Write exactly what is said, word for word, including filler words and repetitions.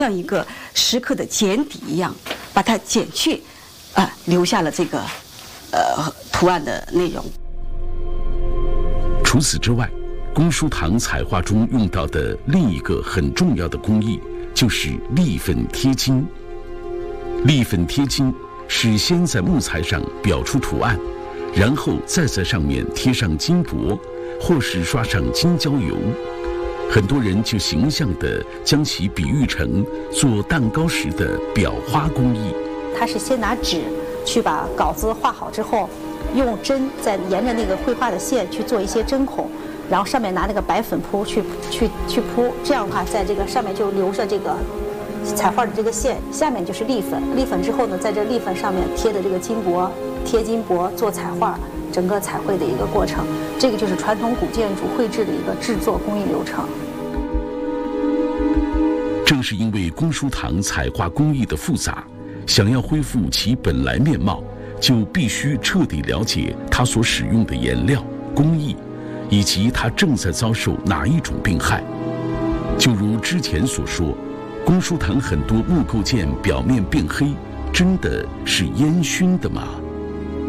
像一个石刻的简底一样，把它剪去，啊、呃，留下了这个呃图案的内容。 除此之外，公书堂彩画中用到的另一个很重要的工艺就是立粉贴金。立粉贴金是先在木材上裱出图案，然后再在上面贴上金箔，或是刷上金焦油。很多人就形象地将其比喻成做蛋糕时的裱花工艺。 他是先拿纸去把稿子画好之后，用针再沿着那个绘画的线去做一些针孔，然后上面拿那个白粉扑去去去扑，这样的话在这个上面就留着这个彩画的这个线，下面就是立粉，立粉之后呢，在这立粉上面贴的这个金箔，贴金箔做彩画，整个彩绘的一个过程。这个就是传统古建筑绘制的一个制作工艺流程。 正是因为公书堂彩画工艺的复杂，想要恢复其本来面貌，就必须彻底了解它所使用的颜料、工艺，以及它正在遭受哪一种病害。就如之前所说，公书堂很多木构件表面变黑，真的是烟熏的吗？